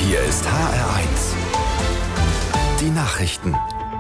Hier ist HR1. Die Nachrichten.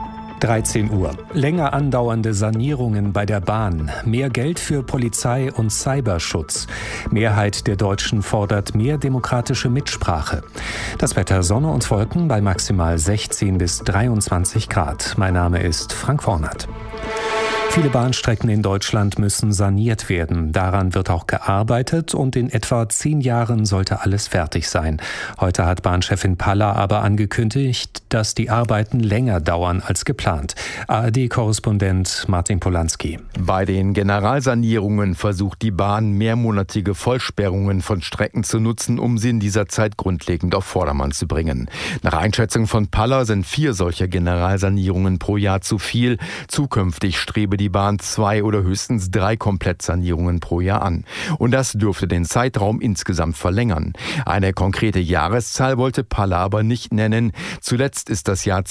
13 Uhr. Länger andauernde Sanierungen bei der Bahn. Mehr Geld für Polizei und Cyberschutz. Mehrheit der Deutschen fordert mehr demokratische Mitsprache. Das Wetter: Sonne und Wolken bei maximal 16 bis 23 Grad. Mein Name ist Frank Vornert. Viele Bahnstrecken in Deutschland müssen saniert werden. Daran wird auch gearbeitet und in etwa 10 Jahren sollte alles fertig sein. Heute hat Bahnchefin Paller aber angekündigt, dass die Arbeiten länger dauern als geplant. ARD-Korrespondent Martin Polanski. Bei den Generalsanierungen versucht die Bahn, mehrmonatige Vollsperrungen von Strecken zu nutzen, um sie in dieser Zeit grundlegend auf Vordermann zu bringen. Nach Einschätzung von Paller sind 4 solcher Generalsanierungen pro Jahr zu viel. Zukünftig strebe die Bahn 2 oder höchstens 3 Komplettsanierungen pro Jahr an. Und das dürfte den Zeitraum insgesamt verlängern. Eine konkrete Jahreszahl wollte Paller aber nicht nennen. Zuletzt ist das Jahr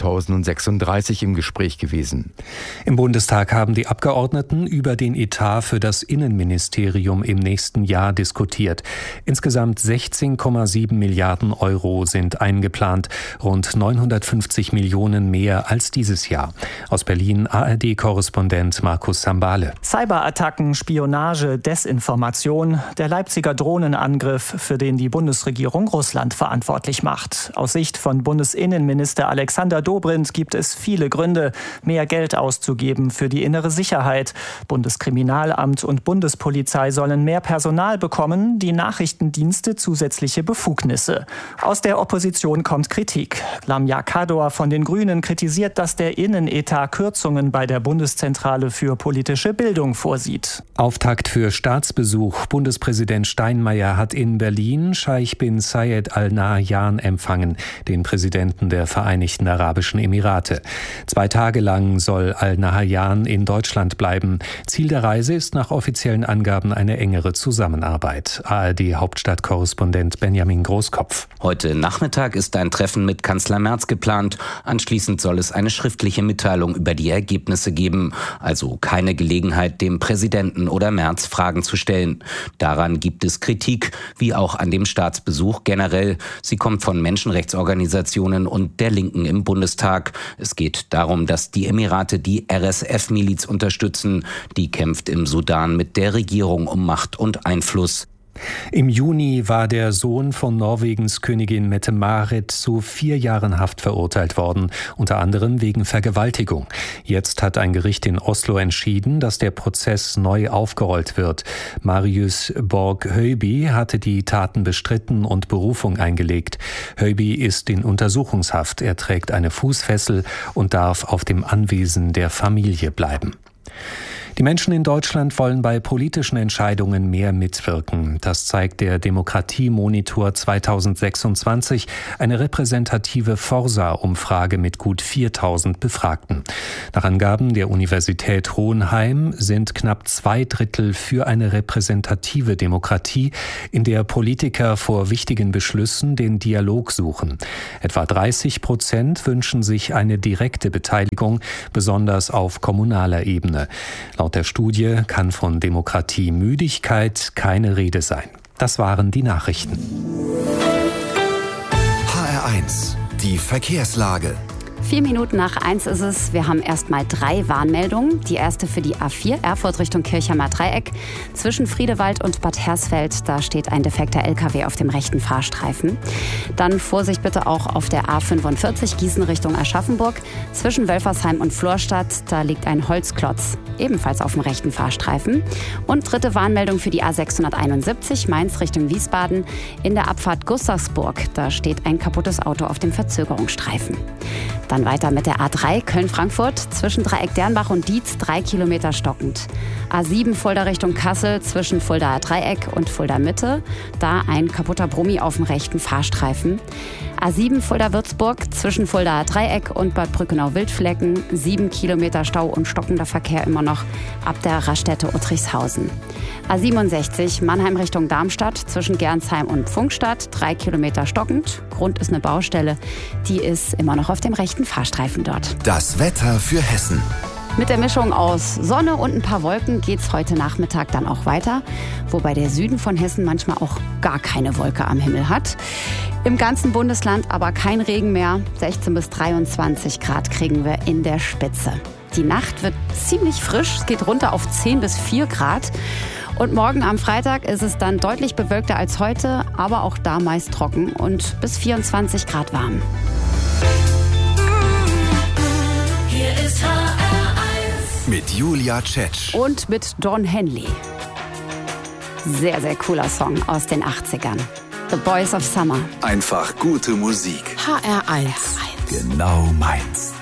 2036 im Gespräch gewesen. Im Bundestag haben die Abgeordneten über den Etat für das Innenministerium im nächsten Jahr diskutiert. Insgesamt 16,7 Milliarden Euro sind eingeplant, rund 950 Millionen mehr als dieses Jahr. Aus Berlin ARD-Korrespondent Markus Sambale. Cyberattacken, Spionage, Desinformation, der Leipziger Drohnenangriff, für den die Bundesregierung Russland verantwortlich macht. Aus Sicht von Bundesinnenminister Alexander Dobrindt gibt es viele Gründe, mehr Geld auszugeben für die innere Sicherheit. Bundeskriminalamt und Bundespolizei sollen mehr Personal bekommen, die Nachrichtendienste zusätzliche Befugnisse. Aus der Opposition kommt Kritik. Lamia Kador von den Grünen kritisiert, dass der Innenetat Kürzungen bei der Bundeszentrale für politische Bildung vorsieht. Auftakt für Staatsbesuch. Bundespräsident Steinmeier hat in Berlin Scheich bin Zayed Al Nahyan empfangen, den Präsidenten der Vereinigten Arabischen Emirate. 2 Tage lang soll Al Nahyan in Deutschland bleiben. Ziel der Reise ist nach offiziellen Angaben eine engere Zusammenarbeit. ARD-Hauptstadtkorrespondent Benjamin Großkopf. Heute Nachmittag ist ein Treffen mit Kanzler Merz geplant. Anschließend soll es eine schriftliche Mitteilung über die Ergebnisse geben. Also keine Gelegenheit, dem Präsidenten oder Merz Fragen zu stellen. Daran gibt es Kritik, wie auch an dem Staatsbesuch generell. Sie kommt von Menschenrechtsorganisationen und der Linken im Bundestag. Es geht darum, dass die Emirate die RSF-Miliz unterstützen. Die kämpft im Sudan mit der Regierung um Macht und Einfluss. Im Juni war der Sohn von Norwegens Königin Mette-Marit zu 4 Jahren Haft verurteilt worden, unter anderem wegen Vergewaltigung. Jetzt hat ein Gericht in Oslo entschieden, dass der Prozess neu aufgerollt wird. Marius Borg-Høiby hatte die Taten bestritten und Berufung eingelegt. Høiby ist in Untersuchungshaft. Er trägt eine Fußfessel und darf auf dem Anwesen der Familie bleiben. Die Menschen in Deutschland wollen bei politischen Entscheidungen mehr mitwirken. Das zeigt der Demokratie-Monitor 2026, eine repräsentative Forsa-Umfrage mit gut 4000 Befragten. Nach Angaben der Universität Hohenheim sind knapp 2/3 für eine repräsentative Demokratie, in der Politiker vor wichtigen Beschlüssen den Dialog suchen. Etwa 30% wünschen sich eine direkte Beteiligung, besonders auf kommunaler Ebene. Laut der Studie kann von Demokratiemüdigkeit keine Rede sein. Das waren die Nachrichten. HR1, die Verkehrslage. 4 Minuten nach 1 ist es. Wir haben erstmal 3 Warnmeldungen. Die erste für die A4, Erfurt Richtung Kirchheimer Dreieck. Zwischen Friedewald und Bad Hersfeld, da steht ein defekter LKW auf dem rechten Fahrstreifen. Dann Vorsicht bitte auch auf der A45, Gießen Richtung Aschaffenburg. Zwischen Wölfersheim und Florstadt, da liegt ein Holzklotz, ebenfalls auf dem rechten Fahrstreifen. Und dritte Warnmeldung für die A671, Mainz Richtung Wiesbaden. In der Abfahrt Gustavsburg, da steht ein kaputtes Auto auf dem Verzögerungsstreifen. Dann weiter mit der A3 Köln-Frankfurt, zwischen Dreieck-Dernbach und Dietz 3 Kilometer stockend. A7 Fulda Richtung Kassel, zwischen Fuldaer Dreieck und Fulda Mitte, da ein kaputter Brummi auf dem rechten Fahrstreifen. A7 Fulda-Würzburg, zwischen Fuldaer Dreieck und Bad Brückenau-Wildflecken, 7 Kilometer Stau und stockender Verkehr immer noch ab der Raststätte Uttrichshausen. A67 Mannheim Richtung Darmstadt, zwischen Gernsheim und Pfungstadt, 3 Kilometer stockend. Grund ist eine Baustelle, die ist immer noch auf dem rechten Fahrstreifen dort. Das Wetter für Hessen. Mit der Mischung aus Sonne und ein paar Wolken geht's heute Nachmittag dann auch weiter, wobei der Süden von Hessen manchmal auch gar keine Wolke am Himmel hat. Im ganzen Bundesland aber kein Regen mehr. 16 bis 23 Grad kriegen wir in der Spitze. Die Nacht wird ziemlich frisch, es geht runter auf 10 bis 4 Grad. Und morgen am Freitag ist es dann deutlich bewölkter als heute, aber auch da meist trocken und bis 24 Grad warm. Hier ist HR1 mit Julia Tschetsch Und mit Don Henley. Sehr, sehr cooler Song aus den 80ern. The Boys of Summer. Einfach gute Musik. HR1. Genau meins.